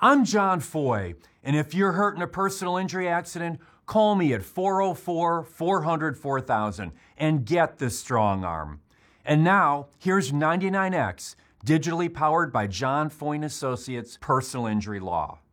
I'm John Foy, and if you're hurt in a personal injury accident, call me at 404-400-4000 and get the strong arm. And now, here's 99X, digitally powered by John Foy & Associates Personal Injury Law.